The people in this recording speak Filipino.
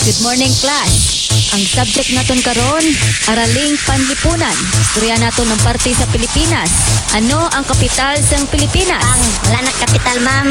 Good morning, class. Ang subject naton karon, araling panlipunan. Istorya naton ng parte sa Pilipinas. Ano ang kapital sa Pilipinas? Wala na kapital, ma'am.